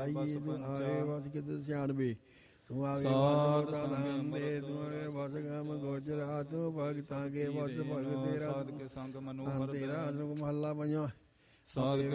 ਆਈਏ ਤੂੰ ਆਏ ਵਸ ਕਿਤ ਸਿਆਣਵੇ ਤੂੰ ਆਗੇ ਸਾਧ ਵਸ ਸੰਗ ਦੇ ਤੂੰ ਆਗੇ ਵਸ ਗਮ ਗੋਚਰਾ ਤੂੰ ਭਗਤਾਂ ਕੇ ਵਸ ਭਗਤ ਤੇਰਾ ਸਾਧ ਕੇ ਸੰਗ ਮਨੋਹਰ ਤੇਰਾ ਮਹੱਲਾ ਪੰਜਵਾਂ ਸਾਧ